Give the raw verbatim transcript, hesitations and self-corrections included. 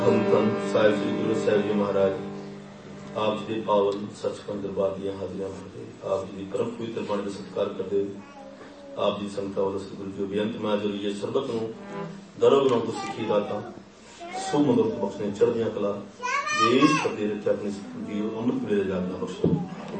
ਧੰਨ ਧੰਨ ਸਾਹਿਬ ਸ੍ਰੀ ਗੁਰੂ ਸਾਹਿਬ ਜੀ ਮਹਾਰਾਜ ਆਪ ਜੀ ਦੇ ਪਾਵਨ ਸੱਚਖੰਡ ਦਰਬਾਰ ਦੀਆਂ ਹਾਜ਼ਰੀਆਂ ਭਰਦੇ, ਆਪ ਜੀ ਦੀ ਪਰਮ ਪਵਿੱਤਰ ਬਾਣੀ ਦਾ ਸਤਿਕਾਰ ਕਰਦੇ, ਆਪ ਜੀ ਸੰਗਤਾਂ ਵੱਲੋਂ ਸਤਿਗੁਰੂ ਜੀ ਬੇਅੰਤ ਮੈਂ ਜੋਈਏ ਸਰਬਤ ਨੂੰ ਦਰੋ ਗੁਰਾਂ ਤੋਂ ਸਿੱਖੀ ਦਾਤਾ ਸੁਮੰਗਲ ਬਖਸ਼ਣੇ ਚੜ੍ਹਦੀਆਂ ਕਲਾ ਦੇਸ਼ ਫਤਿਹ ਰੱਖਿਆ ਆਪਣੀ ਜੀਵ ਅੰਮ੍ਰਿਤ ਵੇਲੇ ਜਾਗਣਾ ਬਖਸ਼ੋ।